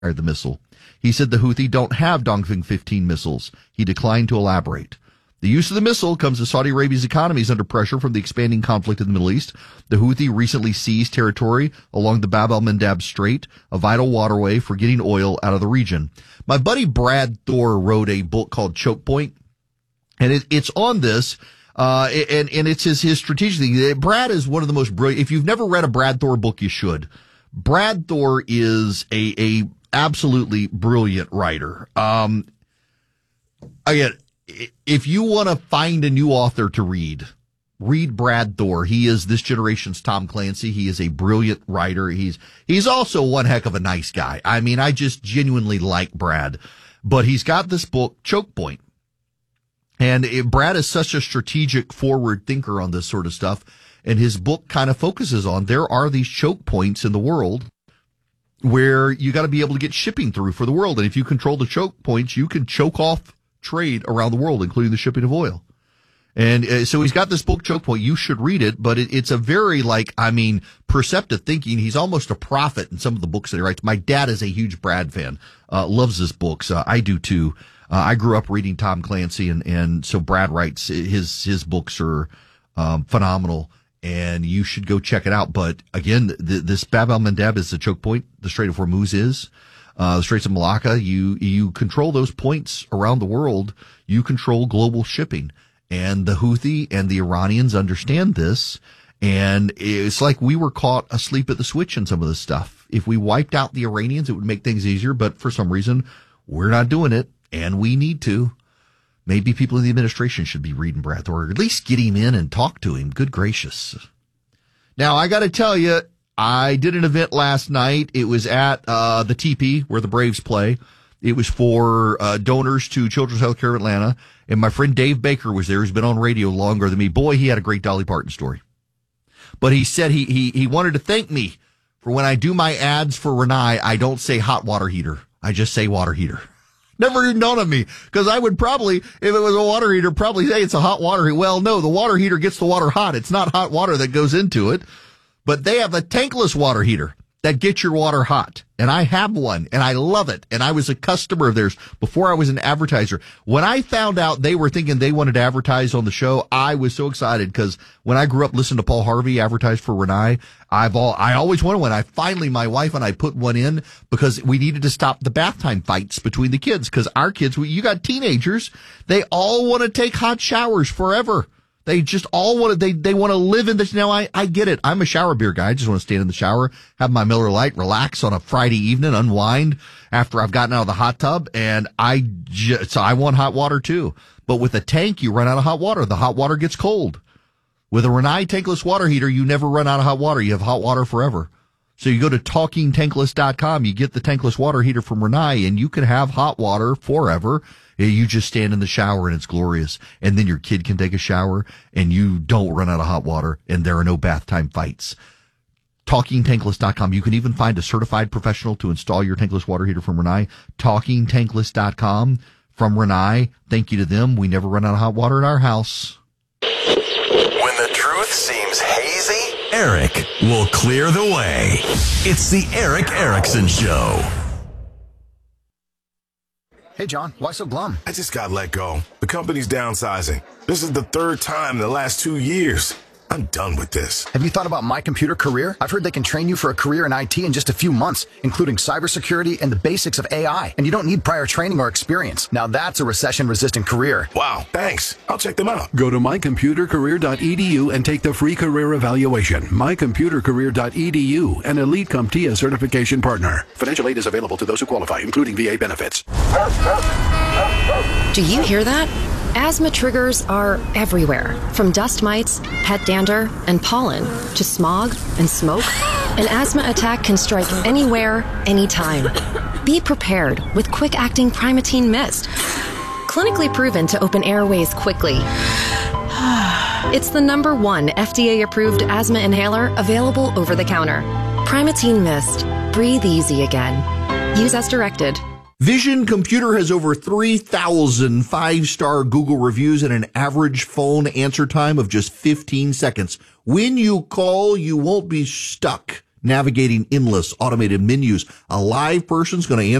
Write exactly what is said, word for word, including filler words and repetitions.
the missile. He said the Houthi don't have Dongfeng fifteen missiles. He declined to elaborate. The use of the missile comes as Saudi Arabia's economy is under pressure from the expanding conflict in the Middle East. The Houthi recently seized territory along the Bab el-Mandab Strait, a vital waterway for getting oil out of the region. My buddy Brad Thor wrote a book called Choke Point, and it, it's on this, uh, and, and it's his, his strategic thing. Brad is one of the most brilliant. If you've never read a Brad Thor book, you should. Brad Thor is a, a absolutely brilliant writer. Um, again, if you want to find a new author to read, read Brad Thor. He is this generation's Tom Clancy. He is a brilliant writer. He's, he's also one heck of a nice guy. I mean, I just genuinely like Brad, but he's got this book, Choke Point. And it, Brad is such a strategic forward thinker on this sort of stuff. And his book kind of focuses on there are these choke points in the world where you got to be able to get shipping through for the world. And if you control the choke points, you can choke off trade around the world, including the shipping of oil. And uh, so he's got this book, Choke Point. You should read it, but it, it's a very, like, I mean, perceptive thinking. He's almost a prophet in some of the books that he writes. My dad is a huge Brad fan, uh, loves his books. Uh, I do too. Uh, I grew up reading Tom Clancy, and, and so Brad writes, his, his books are, um, phenomenal, and you should go check it out. But again, the, this Bab el-Mandab is the choke point. The Strait of Hormuz is. Uh, the Straits of Malacca, you, you control those points around the world. You control global shipping. And the Houthi and the Iranians understand this. And it's like we were caught asleep at the switch in some of this stuff. If we wiped out the Iranians, it would make things easier. But for some reason, we're not doing it. And we need to. Maybe people in the administration should be reading Brad Thor, or at least get him in and talk to him. Good gracious. Now, I got to tell you, I did an event last night. It was at uh the T P where the Braves play. It was for uh donors to Children's Healthcare of Atlanta. And my friend Dave Baker was there, who's been on radio longer than me. Boy, he had a great Dolly Parton story. But he said he he he wanted to thank me for when I do my ads for Rinnai, I don't say hot water heater. I just say water heater. Never even known of me, because I would probably, if it was a water heater, probably say it's a hot water heater. Well, no, the water heater gets the water hot. It's not hot water that goes into it. But they have a tankless water heater that gets your water hot. And I have one, and I love it. And I was a customer of theirs before I was an advertiser. When I found out they were thinking they wanted to advertise on the show, I was so excited, because when I grew up listening to Paul Harvey advertise for Rinnai, I've all, I always wanted one. I finally, my wife and I put one in because we needed to stop the bath time fights between the kids. Because our kids, we, you got teenagers, they all want to take hot showers forever. They just all want to, they, they want to live in this. Now, I, I get it. I'm a shower beer guy. I just want to stand in the shower, have my Miller Lite, relax on a Friday evening, unwind after I've gotten out of the hot tub. And I just, so I want hot water too. But with a tank, you run out of hot water. The hot water gets cold. With a Rinnai tankless water heater, you never run out of hot water. You have hot water forever. So you go to talking tankless dot com, you get the tankless water heater from Rinnai, and you can have hot water forever. You just stand in the shower and it's glorious. And then your kid can take a shower and you don't run out of hot water, and there are no bath time fights. talking tankless dot com. You can even find a certified professional to install your tankless water heater from Rinnai. talking tankless dot com from Rinnai. Thank you to them. We never run out of hot water at our house. When the truth seems hazy, Eric will clear the way. It's the Eric Erickson Show. Hey, John, why so glum? I just got let go. The company's downsizing. This is the third time in the last two years. I'm done with this. Have you thought about My Computer Career? I've heard they can train you for a career in I T in just a few months, including cybersecurity and the basics of A I. And you don't need prior training or experience. Now that's a recession-resistant career. Wow, thanks. I'll check them out. Go to my computer career dot e d u and take the free career evaluation. my computer career dot e d u, an Elite CompTIA certification partner. Financial aid is available to those who qualify, including V A benefits. Do you hear that? Asthma triggers are everywhere, from dust mites, pet dander, and pollen, to smog and smoke. An asthma attack can strike anywhere, anytime. Be prepared with quick-acting Primatene Mist. Clinically proven to open airways quickly. It's the number one F D A-approved asthma inhaler available over the counter. Primatene Mist. Breathe easy again. Use as directed. Vision Computer has over three thousand five-star Google reviews and an average phone answer time of just fifteen seconds. When you call, you won't be stuck navigating endless automated menus. A live person's going to answer